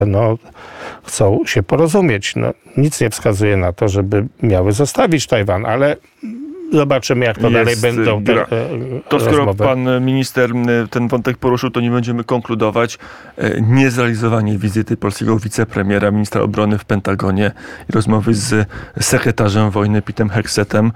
chcą się porozumieć. Nic nie wskazuje na to, żeby miały zostawić Tajwan, ale zobaczymy, jak to dalej będą te To skoro rozmowy. pan minister ten wątek poruszył, to nie będziemy konkludować. Niezrealizowanie wizyty polskiego wicepremiera, ministra obrony w Pentagonie i rozmowy z sekretarzem wojny Petem Heksetem.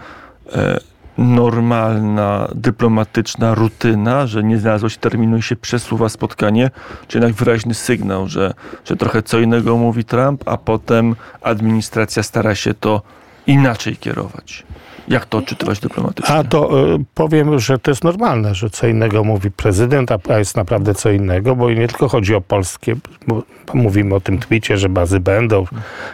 Normalna, dyplomatyczna rutyna, że nie znalazło się terminu i się przesuwa spotkanie, czy jednak wyraźny sygnał, że trochę co innego mówi Trump, a potem administracja stara się to inaczej kierować. Jak to odczytywać dyplomatycznie? Powiem, że to jest normalne, że co innego mówi prezydent, a jest naprawdę co innego, bo nie tylko chodzi o polskie, bo mówimy o tym twicie, że bazy będą.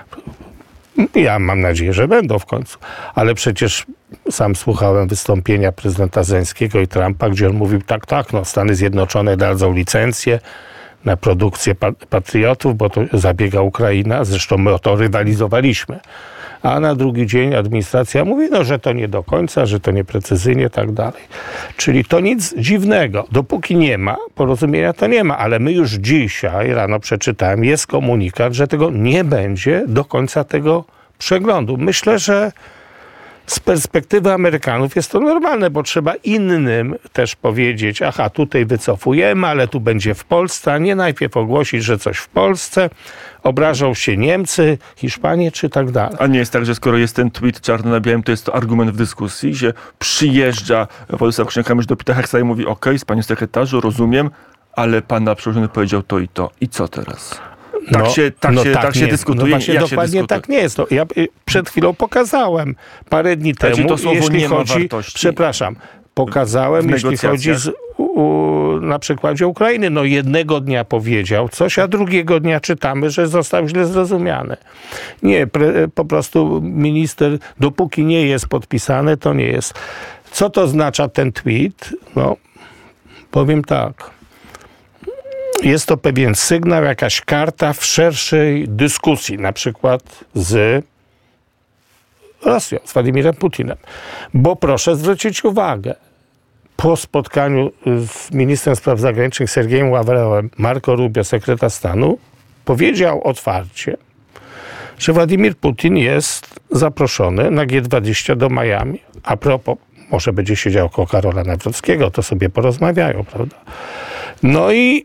Ja mam nadzieję, że będą w końcu. Ale przecież sam słuchałem wystąpienia prezydenta Zełenskiego i Trumpa, gdzie on mówił tak, Stany Zjednoczone dadzą licencję na produkcję patriotów, bo to zabiega Ukraina. Zresztą my o to rywalizowaliśmy. A na drugi dzień administracja mówi, że to nie do końca, że to nieprecyzyjnie, tak dalej. Czyli to nic dziwnego. Dopóki nie ma porozumienia, to nie ma. Ale my już dzisiaj rano przeczytałem, jest komunikat, że tego nie będzie do końca tego przeglądu. Myślę, że z perspektywy Amerykanów jest to normalne, bo trzeba innym też powiedzieć, tutaj wycofujemy, ale tu będzie w Polsce, a nie najpierw ogłosić, że coś w Polsce, obrażą się Niemcy, Hiszpanie czy tak dalej. A nie jest tak, że skoro jest ten tweet czarno na białym, to jest to argument w dyskusji, że przyjeżdża Władysław Kosiniak-Kamysz do Petera Hekseta i mówi, okej, panie sekretarzu, rozumiem, ale pana przełożony powiedział to i to. I co teraz? Tak się dyskutuje. Właśnie dokładnie tak nie jest. Ja przed chwilą pokazałem parę dni temu, to słowo jeśli nie chodzi, ma wartości. Przepraszam, pokazałem, jeśli chodzi na przykładzie Ukrainy. Jednego dnia powiedział coś, a drugiego dnia czytamy, że został źle zrozumiany. Nie, po prostu minister, dopóki nie jest podpisane, to nie jest. Co to oznacza ten tweet? Powiem tak. Jest to pewien sygnał, jakaś karta w szerszej dyskusji, na przykład z Rosją, z Władimirem Putinem. Bo proszę zwrócić uwagę, po spotkaniu z ministrem spraw zagranicznych Sergiejem Ławrowem, Marco Rubio, sekretarz stanu, powiedział otwarcie, że Władimir Putin jest zaproszony na G20 do Miami. A propos, może będzie siedział koło Karola Nawrockiego, to sobie porozmawiają, prawda? I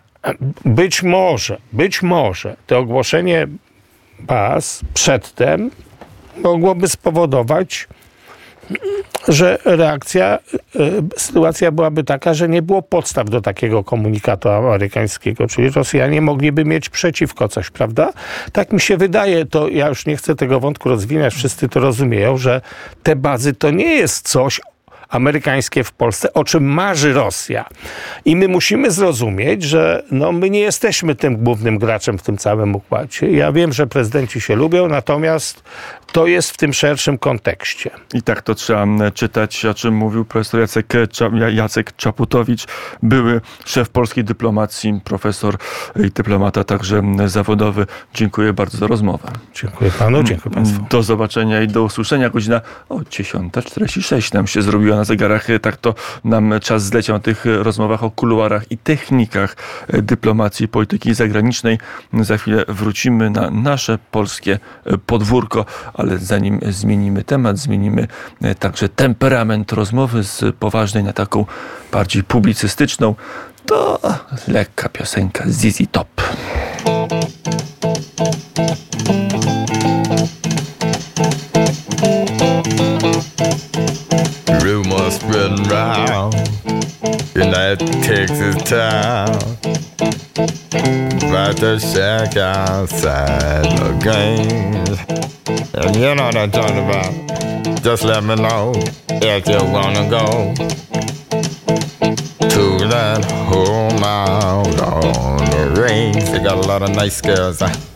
być może to ogłoszenie baz przedtem mogłoby spowodować, że sytuacja byłaby taka, że nie było podstaw do takiego komunikatu amerykańskiego, czyli Rosjanie mogliby mieć przeciwko coś, prawda? Tak mi się wydaje, to ja już nie chcę tego wątku rozwinąć, wszyscy to rozumieją, że te bazy to nie jest coś amerykańskie w Polsce, o czym marzy Rosja. I my musimy zrozumieć, że my nie jesteśmy tym głównym graczem w tym całym układzie. Ja wiem, że prezydenci się lubią, natomiast to jest w tym szerszym kontekście. I tak to trzeba czytać, o czym mówił profesor Jacek Czaputowicz, były szef polskiej dyplomacji, profesor i dyplomata, także zawodowy. Dziękuję bardzo za rozmowę. Dziękuję panu, dziękuję państwu. Do zobaczenia i do usłyszenia. Godzina 10:46 nam się zrobiła na zegarach. Tak to nam czas zleciał na tych rozmowach o kuluarach i technikach dyplomacji i polityki zagranicznej. Za chwilę wrócimy na nasze polskie podwórko, ale zanim zmienimy temat, zmienimy także temperament rozmowy z poważnej na taką bardziej publicystyczną, to lekka piosenka z ZZ Top. Rumors spreading round in that Texas town about the shack outside the games. And you know what I'm talking about. Just let me know if you wanna go to that home out on the range. They got a lot of nice girls.